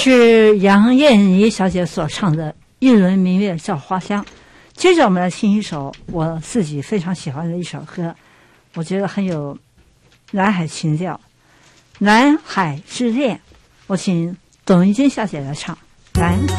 是杨燕妮小姐所唱的《一轮明月照花香》。接着我们来听一首我自己非常喜欢的一首歌，我觉得很有南海情调，《南海之恋》。我请董玉君小姐来唱《南海》。